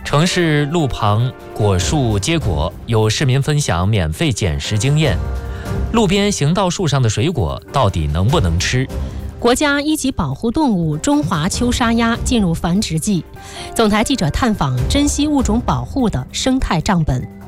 城市路旁果树结果，有市民分享免费捡食经验。路边行道树上的水果到底能不能吃？ 国家一级保护动物中华秋沙鸭进入繁殖季。总台记者探访珍稀物种保护的生态账本。